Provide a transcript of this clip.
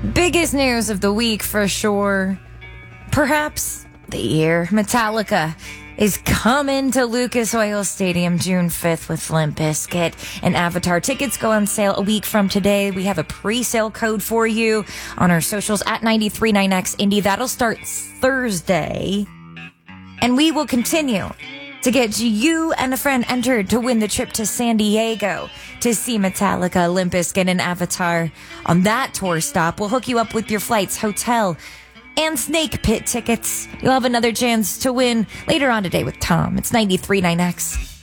Biggest news of the week for sure. Perhaps the year. Metallica is coming to Lucas Oil Stadium June 5th with Limp Bizkit and Avatar. Tickets go on sale a week from today. We have a pre-sale code for you on our socials at 939X Indie. That'll start Thursday. And we will continue to get you and a friend entered to win the trip to San Diego to see Metallica, Limp Bizkit, and Avatar. On that tour stop, we'll hook you up with your flights, hotel, and Snake Pit tickets. You'll have another chance to win later on today with Tom. It's 93.9X.